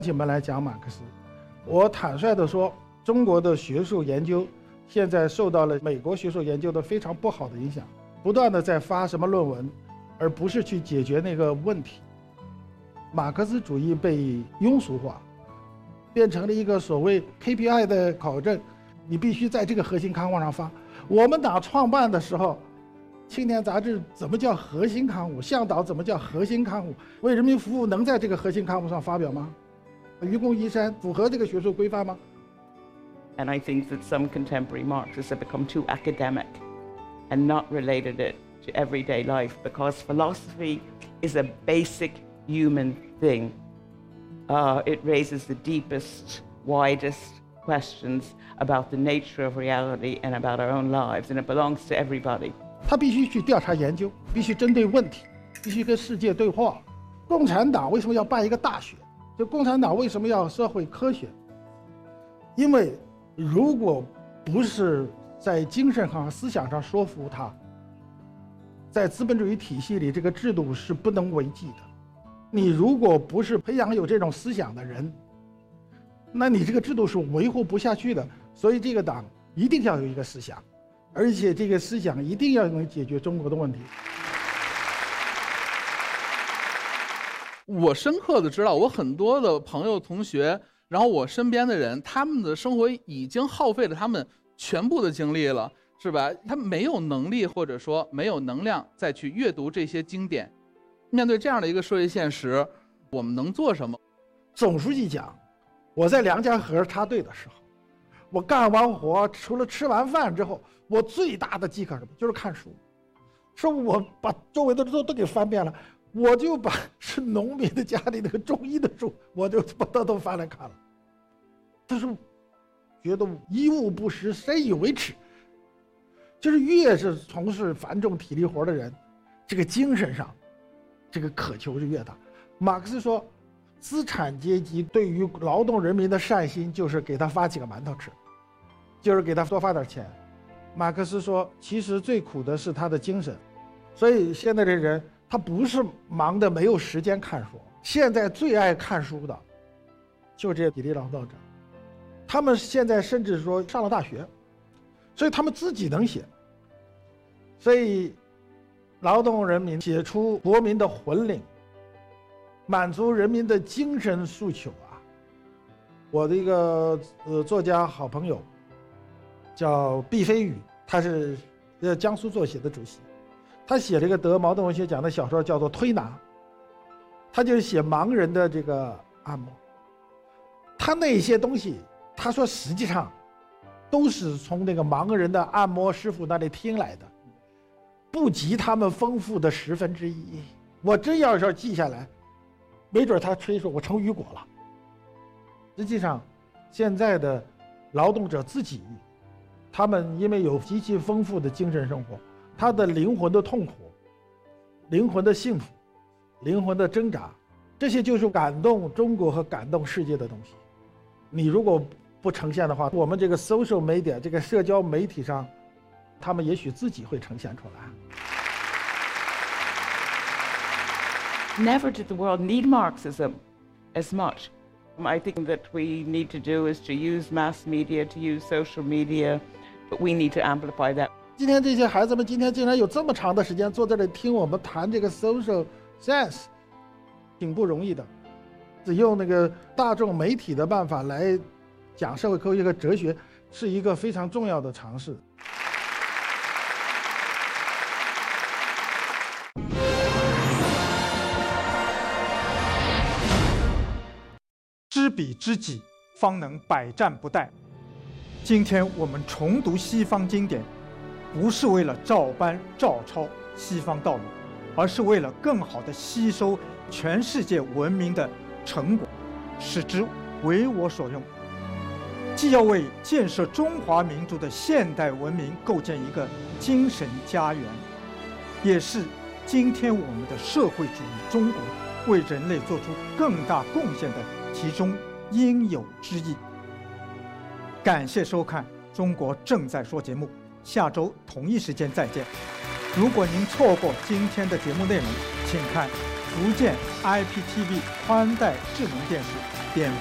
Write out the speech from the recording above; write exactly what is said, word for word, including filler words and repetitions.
进门来讲马克思，我坦率地说，中国的学术研究现在受到了美国学术研究的非常不好的影响，不断地在发什么论文，而不是去解决那个问题。马克思主义被庸俗化，变成了一个所谓 K P I 的考证，你必须在这个核心刊物上发。我们党创办的时候，青年杂志怎么叫核心刊物？向导怎么叫核心刊物？为人民服务能在这个核心刊物上发表吗？愚公移山符合这个学术规范吗？ And I think that some contemporary Marxists have become too academic and not related it to everyday life, because philosophy is a basic human thing. Uh, it raises the deepest, widest questions about the nature of reality and about our own lives, and it belongs to everybody. 他必须去调查研究，必须针对问题，必须跟世界对话。共产党为什么要办一个大学？就共产党为什么要社会科学？因为如果不是在精神上、思想上说服他，在资本主义体系里，这个制度是不能为继的。你如果不是培养有这种思想的人，那你这个制度是维护不下去的。所以这个党一定要有一个思想，而且这个思想一定要能解决中国的问题。 我深刻的知道，我很多的朋友、同学，然后我身边的人，他们的生活已经耗费了他们全部的精力了，是吧？他没有能力或者说没有能量再去阅读这些经典。面对这样的一个社会现实，我们能做什么？ 总书记讲，我在梁家河插队的时候，我干完活，除了吃完饭之后，我最大的饥渴什么？就是看书。说我把周围的都都给翻遍了。我就把是农民的家里那个中医的书，我就把它都翻来看了。他说，觉得一物不食，深以为耻。就是越是从事繁重体力活的人，这个精神上，这个渴求是越大。马克思说，资产阶级对于劳动人民的善心，就是给他发几个馒头吃，就是给他多发点钱。马克思说，其实最苦的是他的精神。所以现在这人，他不是忙得没有时间看书，现在最爱看书的就这些体力劳动者，他们现在甚至说上了大学，所以他们自己能写。所以劳动人民写出国民的魂灵，满足人民的精神诉求啊。我的一个呃作家好朋友叫毕飞宇，他是呃江苏作协的主席，他写了一个得茅盾文学奖的小说叫做《推拿》，他就是写盲人的这个按摩。他那些东西，他说实际上都是从那个盲人的按摩师傅那里听来的，不及他们丰富的十分之一。我真要是记下来，没准他吹说我成雨果了。实际上，现在的劳动者自己，他们因为有极其丰富的精神生活，他的灵魂的痛苦、灵魂的幸福、灵魂的挣扎，这些就是感动中国和感动世界的东西。你如果不呈现的话，我们这个 social media 这个社交媒体上，他们也许自己会呈现出来。 Never did the world need Marxism as much. I think that we need to do is to use mass media, to use social media, but we need to amplify that. 今天这些孩子们今天竟然有这么长的时间坐在这里听我们谈这个 social science， 挺不容易的。只用那个大众媒体的办法来讲社会科学和哲学，是一个非常重要的尝试。 知彼知己，方能百战不殆。今天我们重读西方经典，不是为了照搬照抄西方道路，而是为了更好地吸收全世界文明的成果，使之为我所用。既要为建设中华民族的现代文明构建一个精神家园，也是今天我们的社会主义中国为人类做出更大贡献的其中应有之义。感谢收看《中国正在说》节目，下周同一时间再见。如果您错过今天的节目内容，请看福建 I P T V 宽带智能电视，点